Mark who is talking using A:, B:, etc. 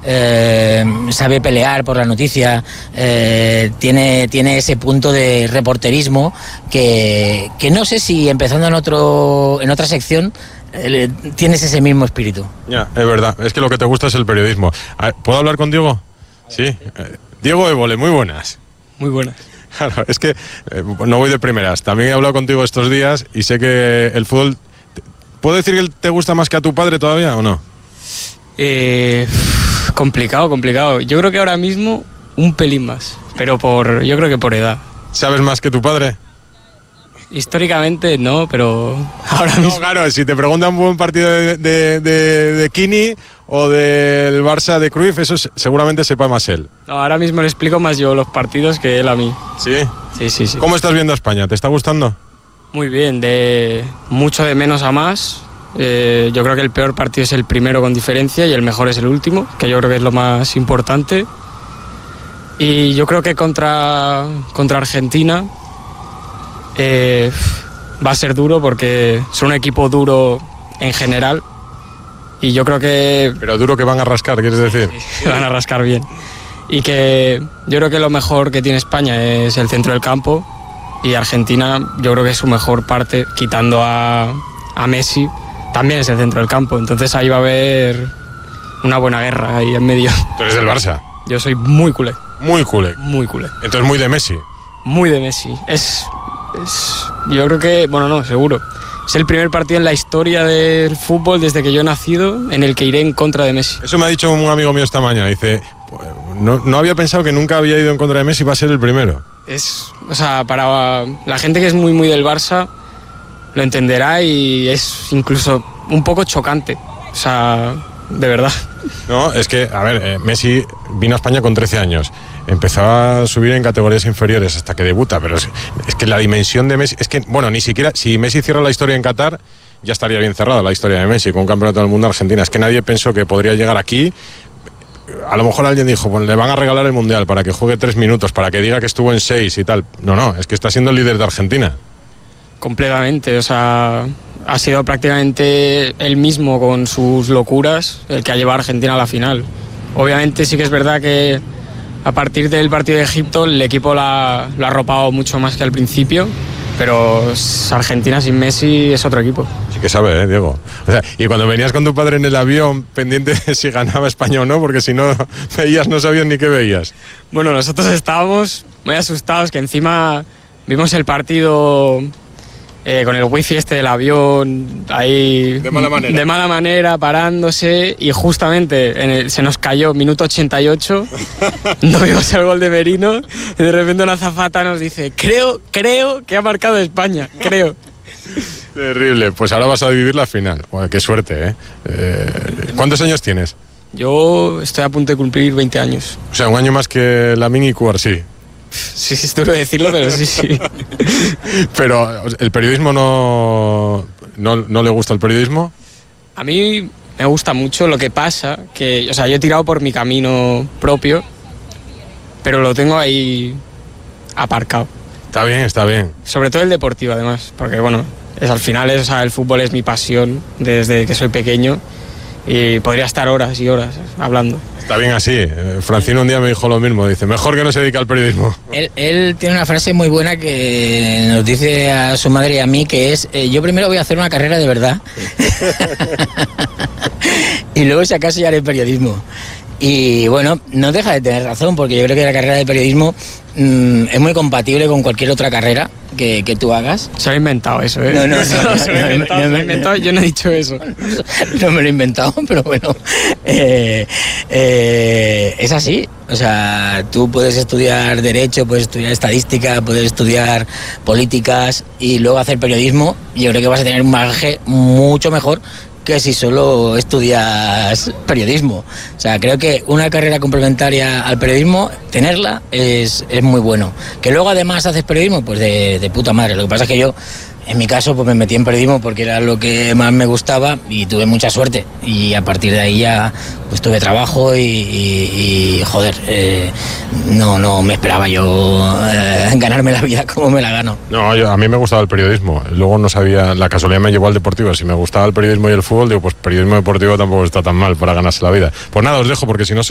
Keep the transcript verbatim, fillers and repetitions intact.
A: eh, sabe pelear por la noticia, eh, tiene, tiene ese punto de reporterismo que, que no sé si empezando en, otro, en otra sección eh, tienes ese mismo espíritu.
B: Ya, es verdad, es que lo que te gusta es el periodismo. ¿Puedo hablar con Diego? Sí. Eh, Diego Évole, muy buenas.
C: Muy buenas.
B: Claro, es que eh, no voy de primeras. También he hablado contigo estos días y sé que el fútbol... ¿Puedo decir que te gusta más que a tu padre todavía o no?
C: Eh, complicado, complicado. Yo creo que ahora mismo un pelín más, pero por, yo creo que por edad.
B: ¿Sabes más que tu padre?
C: Históricamente no, pero ahora mismo...
B: No, claro, si te preguntan un buen partido de, de, de, de Kini o del Barça de Cruyff, eso seguramente sepa más él.
C: No, ahora mismo le explico más yo los partidos que él a mí.
B: ¿Sí?
C: Sí, sí, sí.
B: ¿Cómo estás viendo a España? ¿Te está gustando?
C: Muy bien, de mucho de menos a más. Eh, yo creo que el peor partido es el primero con diferencia y el mejor es el último, que yo creo que es lo más importante. Y yo creo que contra, contra Argentina eh, va a ser duro porque son un equipo duro en general y yo creo que...
B: Pero duro que van a rascar, ¿quieres decir?
C: Sí, van a rascar bien. Y que yo creo que lo mejor que tiene España es el centro del campo. Y Argentina, yo creo que es su mejor parte, quitando a, a Messi, también es el centro del campo. Entonces ahí va a haber una buena guerra ahí en medio.
B: ¿Tú eres del Barça?
C: Yo soy muy culé.
B: Muy culé.
C: Muy culé.
B: Entonces muy de Messi.
C: Muy de Messi. Es, es, yo creo que, bueno, no, seguro. Es el primer partido en la historia del fútbol desde que yo he nacido en el que iré en contra de Messi.
B: Eso me ha dicho un amigo mío esta mañana. Dice, no, no había pensado que nunca había ido en contra de Messi, va a ser el primero.
C: Es, o sea, para la gente que es muy muy del Barça lo entenderá y es incluso un poco chocante, o sea, de verdad.
B: No, es que, a ver, eh, Messi vino a España con trece años, empezó a subir en categorías inferiores hasta que debuta, pero es, es que la dimensión de Messi, es que, bueno, ni siquiera, si Messi cierra la historia en Qatar, ya estaría bien cerrada la historia de Messi con un campeonato del mundo Argentina. Es que nadie pensó que podría llegar aquí. A lo mejor alguien dijo, pues le van a regalar el Mundial para que juegue tres minutos, para que diga que estuvo en seis y tal. No, no, es que está siendo el líder de Argentina.
C: Completamente, o sea, ha sido prácticamente él mismo con sus locuras el que ha llevado a Argentina a la final. Obviamente sí que es verdad que a partir del partido de Egipto el equipo la, lo ha arropado mucho más que al principio, pero Argentina sin Messi es otro equipo.
B: Sí que sabe, ¿eh, Diego? O sea, y cuando venías con tu padre en el avión pendiente de si ganaba España o no, porque si no veías no sabías ni qué veías.
C: Bueno, nosotros estábamos muy asustados, que encima vimos el partido eh, con el wifi este del avión ahí
B: de mala manera,
C: de mala manera parándose, y justamente en el, se nos cayó minuto ochenta y ocho, no vimos el gol de Merino y de repente una azafata nos dice, creo, creo que ha marcado España, creo.
B: Terrible, pues ahora vas a vivir la final. Bueno, qué suerte, ¿eh? eh ¿Cuántos años tienes?
C: Yo estoy a punto de cumplir veinte años.
B: O sea, un año más que Lamine y Cubarsí.
C: Sí, sí, es duro decirlo, pero sí, sí.
B: Pero, ¿el periodismo no, no, no le gusta el periodismo?
C: A mí me gusta mucho, lo que pasa que, o sea, yo he tirado por mi camino propio, pero lo tengo ahí aparcado.
B: Está bien, está bien.
C: Sobre todo el deportivo, además, porque, bueno, es, al final es, o sea, el fútbol es mi pasión desde que soy pequeño y podría estar horas y horas hablando.
B: Está bien así. Eh, Francino un día me dijo lo mismo, dice, mejor que no se dedique al periodismo.
A: Él, él tiene una frase muy buena que nos dice a su madre y a mí, que es, eh, yo primero voy a hacer una carrera de verdad y luego si acaso ya haré periodismo. Y bueno, no deja de tener razón, porque yo creo que la carrera de periodismo mmm, es muy compatible con cualquier otra carrera que, que tú hagas.
C: Se lo he inventado eso, ¿eh?
A: No, no, no, no,
C: no, se lo he inventado, no, no, no, inventado, yo no he dicho eso.
A: No me lo he inventado, pero bueno, eh, eh, es así. O sea, tú puedes estudiar Derecho, puedes estudiar Estadística, puedes estudiar Políticas y luego hacer periodismo. Y yo creo que vas a tener un bagaje mucho mejor que si solo estudias periodismo. O sea, creo que una carrera complementaria al periodismo, tenerla es, es muy bueno. Que luego además haces periodismo, pues de, de puta madre. Lo que pasa es que yo, en mi caso, pues me metí en periodismo porque era lo que más me gustaba y tuve mucha suerte. Y a partir de ahí ya pues tuve trabajo y, y, y joder, eh, no, no me esperaba yo eh, ganarme la vida como me la gano.
B: No, yo, a mí me gustaba el periodismo. Luego no sabía, la casualidad me llevó al deportivo. Si me gustaba el periodismo y el fútbol, digo, pues periodismo deportivo tampoco está tan mal para ganarse la vida. Pues nada, os dejo porque si no...